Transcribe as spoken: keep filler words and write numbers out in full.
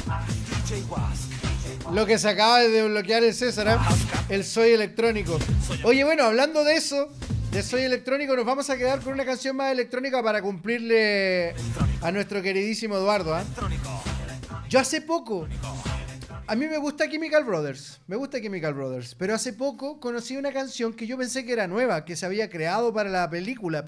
Lo que se acaba de desbloquear el César, ¿eh? El Soy Electrónico. Oye, bueno, hablando de eso, de Soy Electrónico, nos vamos a quedar con una canción más electrónica para cumplirle a nuestro queridísimo Eduardo, ¿eh? Yo hace poco, a mí me gusta Chemical Brothers, me gusta Chemical Brothers, pero hace poco conocí una canción que yo pensé que era nueva, que se había creado para la película.